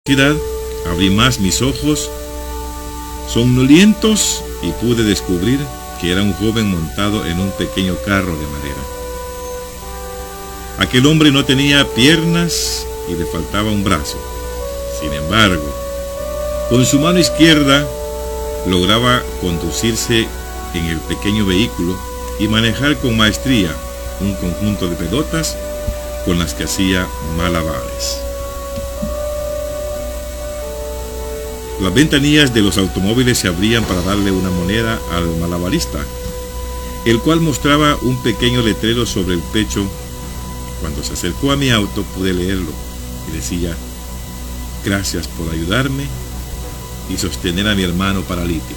curiosidad, abrí más mis ojos somnolientos y pude descubrir que era un joven montado en un pequeño carro de madera. Aquel hombre no tenía piernas y le faltaba un brazo. Sin embargo, con su mano izquierda lograba conducirse en el pequeño vehículo y manejar con maestría un conjunto de pelotas con las que hacía malabares. Las ventanillas de los automóviles se abrían para darle una moneda al malabarista, el cual mostraba un pequeño letrero sobre el pecho. Cuando se acercó a mi auto pude leerlo y decía: gracias por ayudarme y sostener a mi hermano paralítico.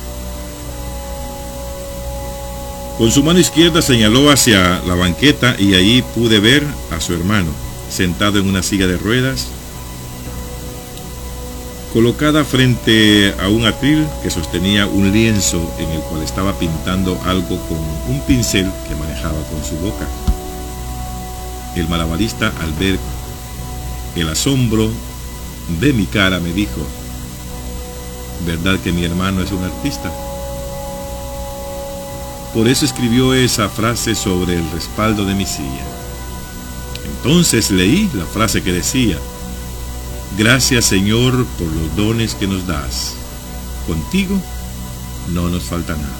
Con su mano izquierda señaló hacia la banqueta y allí pude ver a su hermano, sentado en una silla de ruedas, colocada frente a un atril que sostenía un lienzo en el cual estaba pintando algo con un pincel que manejaba con su boca. El malabarista, al ver el asombro de mi cara, me dijo: ¿verdad que mi hermano es un artista? Por eso escribió esa frase sobre el respaldo de mi silla. Entonces leí la frase que decía: gracias, Señor, por los dones que nos das. Contigo no nos falta nada.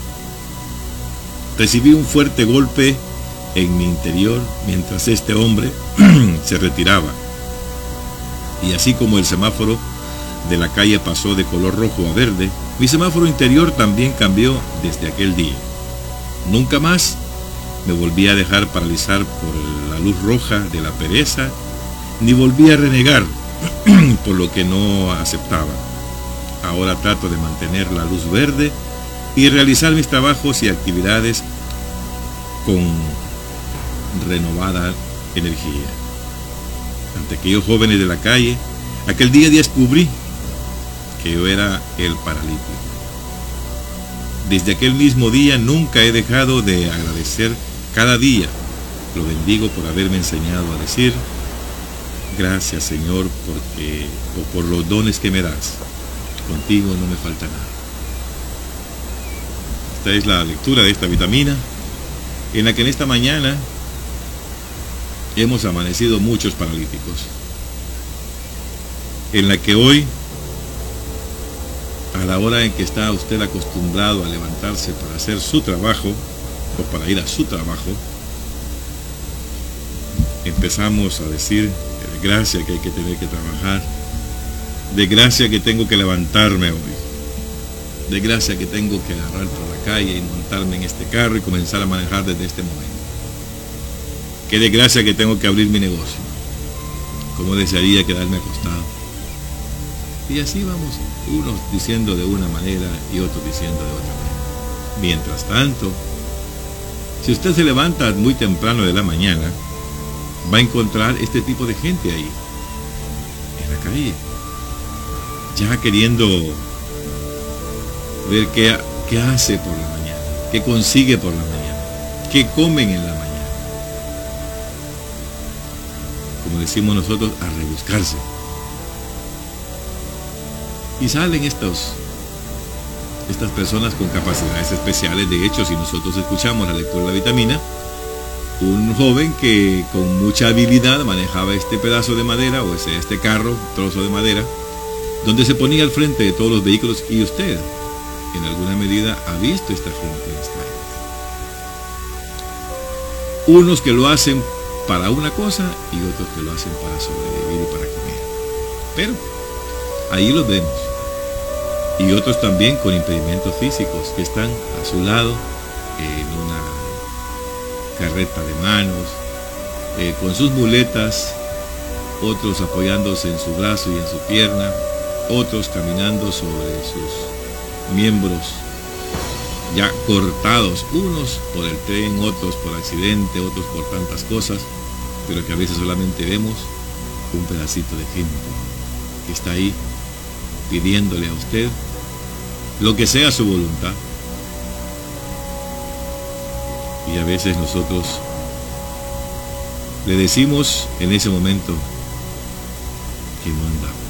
Recibí un fuerte golpe en mi interior mientras este hombre se retiraba. Y así como el semáforo de la calle pasó de color rojo a verde, mi semáforo interior también cambió desde aquel día. Nunca más me volví a dejar paralizar por la luz roja de la pereza, ni volví a renegar por lo que no aceptaba. Ahora trato de mantener la luz verde y realizar mis trabajos y actividades con renovada energía. Ante aquellos jóvenes de la calle, aquel día descubrí que yo era el paralítico. Desde aquel mismo día nunca he dejado de agradecer cada día. Lo bendigo por haberme enseñado a decir: gracias, Señor, por los dones que me das. Contigo no me falta nada. Esta es la lectura de esta vitamina, en la que en esta mañana hemos amanecido muchos paralíticos, en la que hoy, a la hora en que está usted acostumbrado a levantarse para hacer su trabajo o para ir a su trabajo, empezamos a decir: de gracia que hay que tener que trabajar, de gracia que tengo que levantarme hoy, de gracia que tengo que agarrar por la calle y montarme en este carro y comenzar a manejar desde este momento, que de gracia que tengo que abrir mi negocio, como desearía quedarme acostado. Y así vamos, unos diciendo de una manera y otros diciendo de otra manera. Mientras tanto, si usted se levanta muy temprano de la mañana, va a encontrar este tipo de gente ahí, en la calle, ya queriendo ver qué hace por la mañana, qué consigue por la mañana, qué comen en la mañana. Como decimos nosotros, a rebuscarse. Y salen estas personas con capacidades especiales. De hecho, si nosotros escuchamos la lectura de la vitamina, un joven que con mucha habilidad manejaba este pedazo de madera o este carro, trozo de madera, donde se ponía al frente de todos los vehículos. Y usted, en alguna medida, ha visto esta gente en esta área. Unos que lo hacen para una cosa y otros que lo hacen para sobrevivir y para comer. Pero ahí los vemos. Y otros también con impedimentos físicos que están a su lado en una carreta de manos, con sus muletas, otros apoyándose en su brazo y en su pierna, otros caminando sobre sus miembros ya cortados, unos por el tren, otros por accidente, otros por tantas cosas, pero que a veces solamente vemos un pedacito de gente que está ahí pidiéndole a usted lo que sea su voluntad. Y a veces nosotros le decimos en ese momento que no andamos.